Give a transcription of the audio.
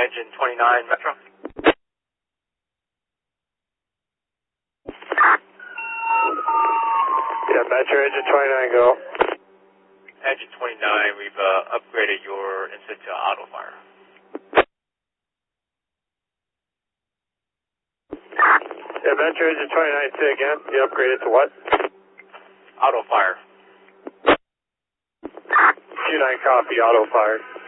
Engine 29 Metro. Yeah, Metro Engine 29, go. Engine 29, we've upgraded your incident to auto fire. Yeah, Metro Engine 29, say again. You upgraded to what? Auto fire. Q9 copy, auto fire.